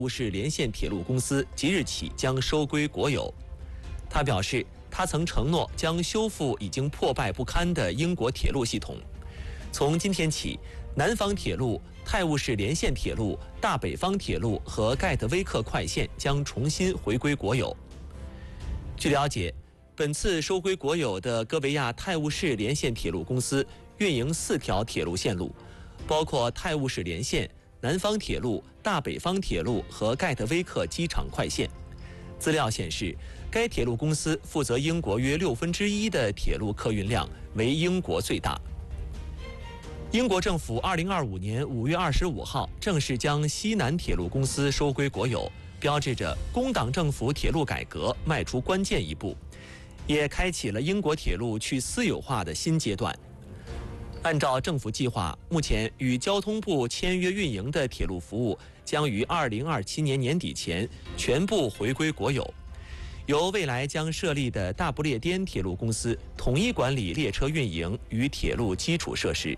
泰晤士连线铁路公司即日起将收归国有。他表示，他曾承诺将修复已经破败不堪的英国铁路系统。从今天起，南方铁路、泰晤士连线铁路、大北方铁路和盖特威克快线将重新回归国有。据了解，本次收归国有的戈维亚泰晤士连线铁路公司运营4条铁路线路，包括泰晤士连线、南方铁路、大北方铁路和盖特威克机场快线。资料显示，该铁路公司负责英国约1/6的铁路客运量，为英国最大。英国政府2025年5月25号正式将西南铁路公司收归国有，标志着工党政府铁路改革迈出关键一步，也开启了英国铁路去私有化的新阶段。按照政府计划，目前与交通部签约运营的铁路服务将于2027年年底前全部回归国有，由未来将设立的大不列颠铁路公司统一管理列车运营与铁路基础设施。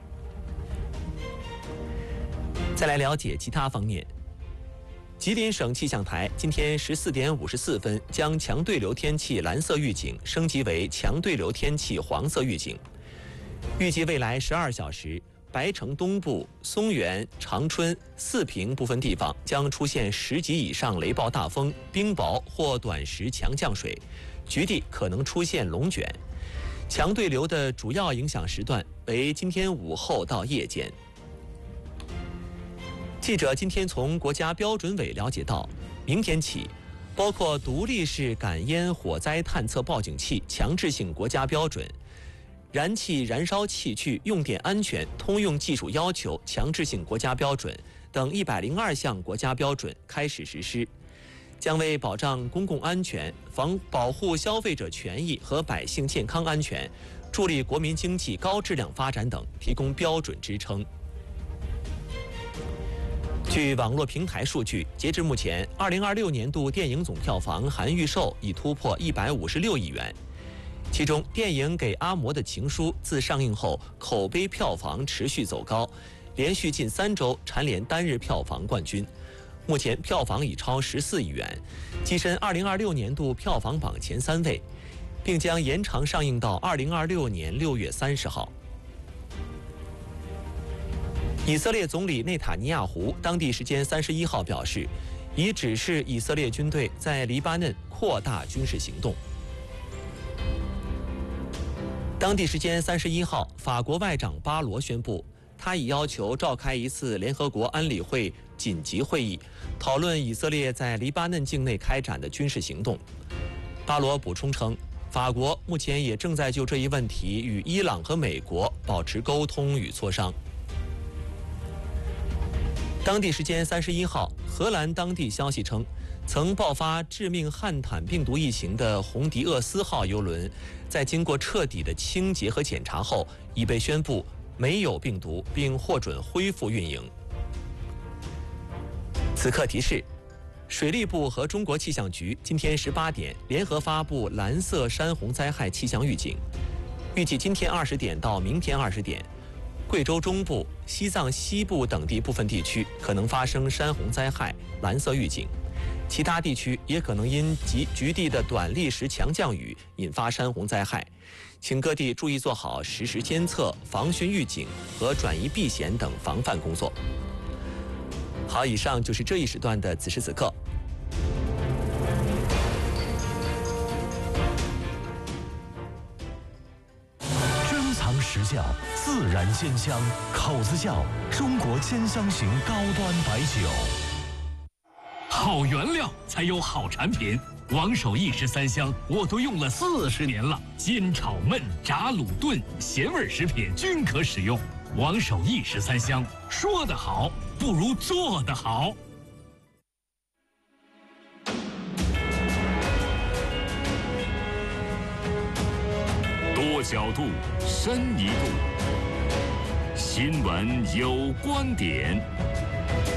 再来了解其他方面。吉林省气象台今天14点54分将强对流天气蓝色预警升级为强对流天气黄色预警。预计未来12小时，白城东部、松原、长春、四平部分地方将出现10级以上雷暴大风、冰雹或短时强降水，局地可能出现龙卷。强对流的主要影响时段为今天午后到夜间。记者今天从国家标准委了解到，明天起，包括独立式感烟火灾探测报警器强制性国家标准、燃气燃烧器具用电安全通用技术要求强制性国家标准等102项国家标准开始实施，将为保障公共安全、保护消费者权益和百姓健康安全、助力国民经济高质量发展等提供标准支撑。据网络平台数据，截至目前，2026年度电影总票房含预售已突破156亿元。其中，电影《给阿嬷的情书》自上映后，口碑票房持续走高，连续近3周蝉联单日票房冠军。目前票房已超14亿元，跻身2026年度票房榜前3位，并将延长上映到2026年6月30号。以色列总理内塔尼亚胡当地时间31号表示，已指示以色列军队在黎巴嫩扩大军事行动。当地时间31号，法国外长巴罗宣布，他已要求召开一次联合国安理会紧急会议，讨论以色列在黎巴嫩境内开展的军事行动。巴罗补充称，法国目前也正在就这一问题与伊朗和美国保持沟通与磋商。当地时间31号，荷兰当地消息称，曾爆发致命汉坦病毒疫情的红迪厄斯号邮轮，在经过彻底的清洁和检查后，已被宣布没有病毒，并获准恢复运营。此刻提示，水利部和中国气象局今天18点联合发布蓝色山洪灾害气象预警，预计今天20点到明天20点。贵州中部、西藏西部等地部分地区可能发生山洪灾害，蓝色预警；其他地区也可能因局地的短历时强降雨引发山洪灾害，请各地注意做好实时监测、防汛预警和转移避险等防范工作。好，以上就是这一时段的此时此刻。 实窖自然鲜香，口子窖中国鲜香型高端白酒。 好原料才有好产品，王守义13香我都用了40年了，煎炒焖炸卤炖咸味食品均可使用。王守义13香，说得好不如做得好。多角度，深一度。新闻有观点。